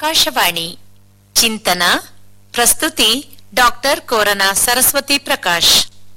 ಆಕಾಶವಾಣಿ ಚಿಂತನ ಪ್ರಸ್ತುತಿ ಡಾಕ್ಟರ್ ಕೋರನ ಸರಸ್ವತಿ ಪ್ರಕಾಶ್.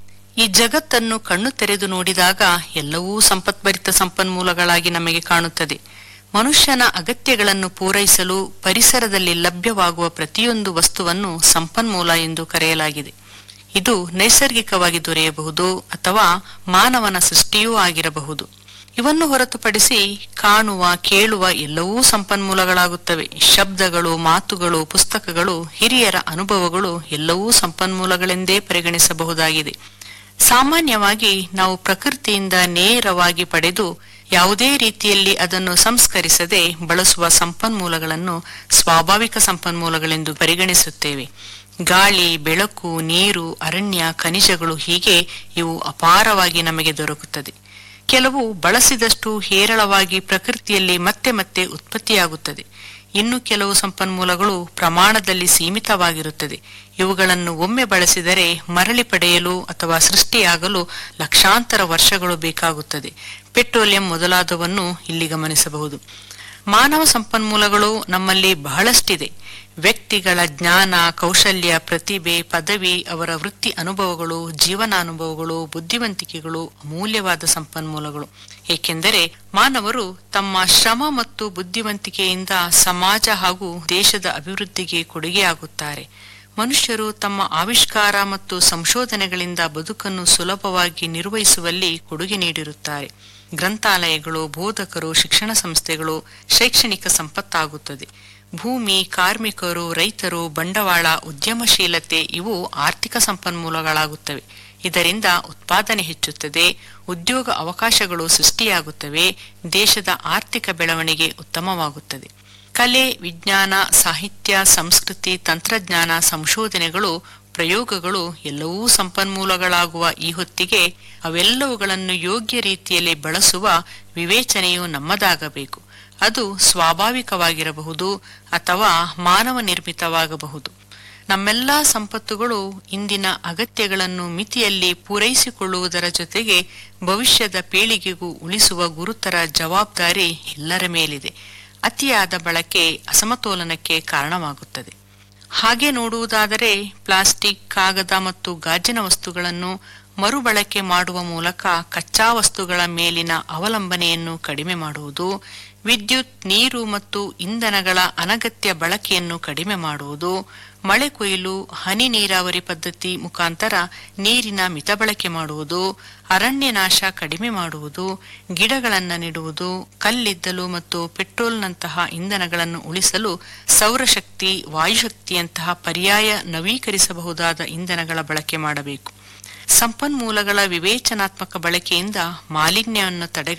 ಈ ಜಗತ್ತನ್ನು ಕಣ್ಣು ತೆರೆದು ನೋಡಿದಾಗ ಎಲ್ಲವೂ ಸಂಪತ್ಭರಿತ ಸಂಪನ್ಮೂಲಗಳಾಗಿ ನಮಗೆ ಕಾಣುತ್ತದೆ. ಮನುಷ್ಯನ ಅಗತ್ಯಗಳನ್ನು ಪೂರೈಸಲು ಪರಿಸರದಲ್ಲಿ ಲಭ್ಯವಾಗುವ ಪ್ರತಿಯೊಂದು ವಸ್ತುವನ್ನು ಸಂಪನ್ಮೂಲ ಎಂದು ಕರೆಯಲಾಗಿದೆ. ಇದು ನೈಸರ್ಗಿಕವಾಗಿ ದೊರೆಯಬಹುದು ಅಥವಾ ಮಾನವನ ಸೃಷ್ಟಿಯೂ ಆಗಿರಬಹುದು. ಇವನ್ನು ಹೊರತುಪಡಿಸಿ ಕಾಣುವ ಕೇಳುವ ಎಲ್ಲವೂ ಸಂಪನ್ಮೂಲಗಳಾಗುತ್ತವೆ. ಶಬ್ದಗಳು, ಮಾತುಗಳು, ಪುಸ್ತಕಗಳು, ಹಿರಿಯರ ಅನುಭವಗಳು ಎಲ್ಲವೂ ಸಂಪನ್ಮೂಲಗಳೆಂದೇ ಪರಿಗಣಿಸಬಹುದಾಗಿದೆ. ಸಾಮಾನ್ಯವಾಗಿ ನಾವು ಪ್ರಕೃತಿಯಿಂದ ನೇರವಾಗಿ ಪಡೆದು ಯಾವುದೇ ರೀತಿಯಲ್ಲಿ ಅದನ್ನು ಸಂಸ್ಕರಿಸದೆ ಬಳಸುವ ಸಂಪನ್ಮೂಲಗಳನ್ನು ಸ್ವಾಭಾವಿಕ ಸಂಪನ್ಮೂಲಗಳೆಂದು ಪರಿಗಣಿಸುತ್ತೇವೆ. ಗಾಳಿ, ಬೆಳಕು, ನೀರು, ಅರಣ್ಯ, ಖನಿಜಗಳು ಹೀಗೆ ಇವು ಅಪಾರವಾಗಿ ನಮಗೆ ದೊರಕುತ್ತದೆ. ಕೆಲವು ಬಳಸಿದಷ್ಟು ಹೇರಳವಾಗಿ ಪ್ರಕೃತಿಯಲ್ಲಿ ಮತ್ತೆ ಮತ್ತೆ ಉತ್ಪತ್ತಿಯಾಗುತ್ತದೆ. ಇನ್ನು ಕೆಲವು ಸಂಪನ್ಮೂಲಗಳು ಪ್ರಮಾಣದಲ್ಲಿ ಸೀಮಿತವಾಗಿರುತ್ತದೆ. ಇವುಗಳನ್ನು ಒಮ್ಮೆ ಬಳಸಿದರೆ ಮರಳಿ ಪಡೆಯಲು ಅಥವಾ ಸೃಷ್ಟಿಯಾಗಲು ಲಕ್ಷಾಂತರ ವರ್ಷಗಳು ಬೇಕಾಗುತ್ತದೆ. ಪೆಟ್ರೋಲಿಯಂ ಮೊದಲಾದವನ್ನು ಇಲ್ಲಿ ಗಮನಿಸಬಹುದು. ಮಾನವ ಸಂಪನ್ಮೂಲಗಳು ನಮ್ಮಲ್ಲಿ ಬಹಳಷ್ಟಿದೆ. ವ್ಯಕ್ತಿಗಳ ಜ್ಞಾನ, ಕೌಶಲ್ಯ, ಪ್ರತಿಭೆ, ಪದವಿ, ಅವರ ವೃತ್ತಿ ಅನುಭವಗಳು, ಜೀವನಾನುಭವಗಳು, ಬುದ್ಧಿವಂತಿಕೆಗಳು ಅಮೂಲ್ಯವಾದ ಸಂಪನ್ಮೂಲಗಳು. ಏಕೆಂದರೆ ಮಾನವರು ತಮ್ಮ ಶ್ರಮ ಮತ್ತು ಬುದ್ಧಿವಂತಿಕೆಯಿಂದ ಸಮಾಜ ಹಾಗೂ ದೇಶದ ಅಭಿವೃದ್ಧಿಗೆ ಕೊಡುಗೆಯಾಗುತ್ತಾರೆ. ಮನುಷ್ಯರು ತಮ್ಮ ಆವಿಷ್ಕಾರ ಮತ್ತು ಸಂಶೋಧನೆಗಳಿಂದ ಬದುಕನ್ನು ಸುಲಭವಾಗಿ ನಿರ್ವಹಿಸುವಲ್ಲಿ ಕೊಡುಗೆ ನೀಡಿರುತ್ತಾರೆ. ಗ್ರಂಥಾಲಯಗಳು, ಬೋಧಕರು, ಶಿಕ್ಷಣ ಸಂಸ್ಥೆಗಳು ಶೈಕ್ಷಣಿಕ ಸಂಪತ್ತಾಗುತ್ತದೆ. ಭೂಮಿ, ಕಾರ್ಮಿಕರು, ರೈತರು, ಬಂಡವಾಳ, ಉದ್ಯಮಶೀಲತೆ ಇವು ಆರ್ಥಿಕ ಸಂಪನ್ಮೂಲಗಳಾಗುತ್ತವೆ. ಇದರಿಂದ ಉತ್ಪಾದನೆ ಹೆಚ್ಚುತ್ತದೆ, ಉದ್ಯೋಗ ಅವಕಾಶಗಳು ಸೃಷ್ಟಿಯಾಗುತ್ತವೆ, ದೇಶದ ಆರ್ಥಿಕ ಬೆಳವಣಿಗೆ ಉತ್ತಮವಾಗುತ್ತದೆ. ಕಲೆ, ವಿಜ್ಞಾನ, ಸಾಹಿತ್ಯ, ಸಂಸ್ಕೃತಿ, ತಂತ್ರಜ್ಞಾನ, ಸಂಶೋಧನೆಗಳು, ಪ್ರಯೋಗಗಳು ಎಲ್ಲವೂ ಸಂಪನ್ಮೂಲಗಳಾಗುವ ಈ ಹೊತ್ತಿಗೆ ಅವೆಲ್ಲವುಗಳನ್ನು ಯೋಗ್ಯ ರೀತಿಯಲ್ಲಿ ಬಳಸುವ ವಿವೇಚನೆಯು ನಮ್ಮದಾಗಬೇಕು. ಅದು ಸ್ವಾಭಾವಿಕವಾಗಿರಬಹುದು ಅಥವಾ ಮಾನವ ನಿರ್ಮಿತವಾಗಬಹುದು. ನಮ್ಮೆಲ್ಲ ಸಂಪತ್ತುಗಳು ಇಂದಿನ ಅಗತ್ಯಗಳನ್ನು ಮಿತಿಯಲ್ಲಿ ಪೂರೈಸಿಕೊಳ್ಳುವುದರ ಜೊತೆಗೆ ಭವಿಷ್ಯದ ಪೀಳಿಗೆಗೂ ಉಳಿಸುವ ಗುರುತರ ಜವಾಬ್ದಾರಿ ಎಲ್ಲರ ಮೇಲಿದೆ. ಅತಿಯಾದ ಬಳಕೆ ಅಸಮತೋಲನಕ್ಕೆ ಕಾರಣವಾಗುತ್ತದೆ. ಹಾಗೆ ನೋಡುವುದಾದರೆ ಪ್ಲಾಸ್ಟಿಕ್, ಕಾಗದ ಮತ್ತು ಗಾಜಿನ ವಸ್ತುಗಳನ್ನು ಮರುಬಳಕೆ ಮಾಡುವ ಮೂಲಕ ಕಚ್ಚಾ ವಸ್ತುಗಳ ಮೇಲಿನ ಅವಲಂಬನೆಯನ್ನು ಕಡಿಮೆ ಮಾಡುವುದು, ವಿದ್ಯುತ್, ನೀರು ಮತ್ತು ಇಂಧನಗಳ ಅನಗತ್ಯ ಬಳಕೆಯನ್ನು ಕಡಿಮೆ ಮಾಡುವುದು, ಮಳೆ ಕೊಯ್ಲು, ಹನಿ ನೀರಾವರಿ ಪದ್ಧತಿ ಮುಖಾಂತರ ನೀರಿನ ಮಿತ ಬಳಕೆ ಮಾಡುವುದು, ಅರಣ್ಯ ನಾಶ ಕಡಿಮೆ ಮಾಡುವುದು, ಗಿಡಗಳನ್ನು ನೆಡುವುದು, ಕಲ್ಲಿದ್ದಲು ಮತ್ತು ಪೆಟ್ರೋಲ್ನಂತಹ ಇಂಧನಗಳನ್ನು ಉಳಿಸಲು ಸೌರಶಕ್ತಿ, ವಾಯುಶಕ್ತಿಯಂತಹ ಪರ್ಯಾಯ ನವೀಕರಿಸಬಹುದಾದ ಇಂಧನಗಳ ಬಳಕೆ ಮಾಡಬೇಕು. ಸಂಪನ್ಮೂಲಗಳ ವಿವೇಚನಾತ್ಮಕ ಬಳಕೆಯಿಂದ ಮಾಲಿನ್ಯವನ್ನು ತಡೆಗಟ್ಟಬಹುದು.